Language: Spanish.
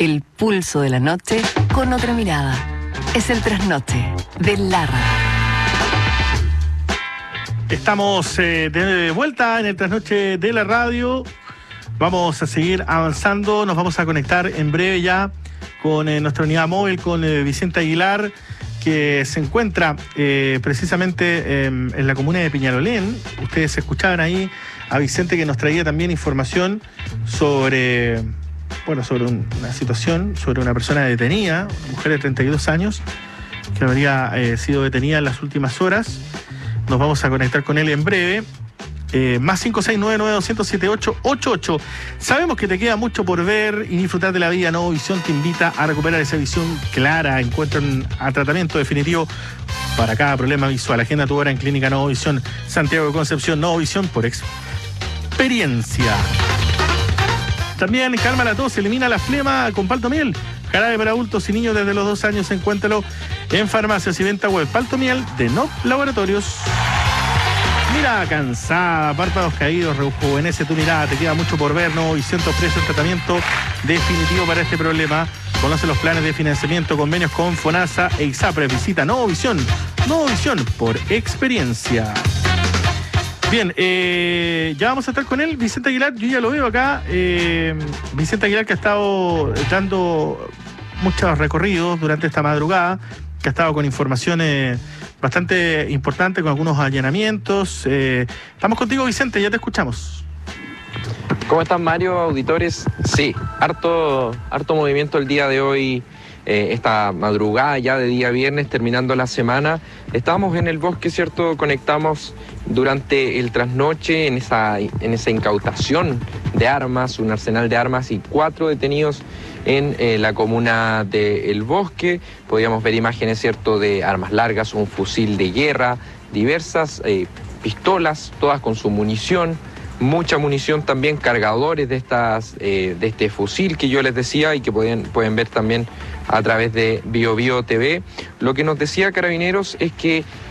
El pulso de la noche con otra mirada. Es el trasnoche de la radio. Estamos de vuelta en el trasnoche de la radio. Vamos a seguir avanzando. Nos vamos a conectar en breve ya con nuestra unidad móvil, con Vicente Aguilar, que se encuentra precisamente en la comuna de Peñalolén. Ustedes escuchaban ahí a Vicente, que nos traía también información sobre una situación, sobre una persona detenida, mujer de 32 años, que habría sido detenida en las últimas horas. Nos vamos a conectar con él en breve. Más 569-207-888. Sabemos que te queda mucho por ver y disfrutar de la vida. Nuevo Visión te invita a recuperar esa visión clara. Encuentran a tratamiento definitivo para cada problema visual. Agenda tu hora en Clínica Nuevo Visión, Santiago de Concepción. Nuevo Visión por experiencia. También calma la tos, elimina la flema con Paltomiel. Jarabe para adultos y niños desde los 2 años. Encuéntralo en farmacias y venta web. Paltomiel de NOP Laboratorios. Mirada cansada, párpados caídos, rejuvenece tu mirada, te queda mucho por ver. Nuevo Visión te ofrece un tratamiento definitivo para este problema. Conoce los planes de financiamiento, convenios con FONASA e ISAPRES. Visita Nuevo Visión por experiencia. Bien, ya vamos a estar con él, Vicente Aguilar. Yo ya lo veo acá. Vicente Aguilar, que ha estado dando muchos recorridos durante esta madrugada, que ha estado con informaciones bastante importantes, con algunos allanamientos. Estamos contigo, Vicente, ya te escuchamos. ¿Cómo están, Mario, auditores? Sí, harto movimiento el día de hoy, esta madrugada ya de día viernes, terminando la semana. Estábamos en el bosque, ¿cierto? Conectamos durante el trasnoche en esa incautación de armas, un arsenal de armas y 4 detenidos en la comuna de El Bosque. Podíamos ver imágenes, ¿cierto?, de armas largas, un fusil de guerra, diversas pistolas, todas con su munición, mucha munición también, cargadores de este fusil que yo les decía y que pueden ver también a través de BioBio TV. Lo que nos decía Carabineros es que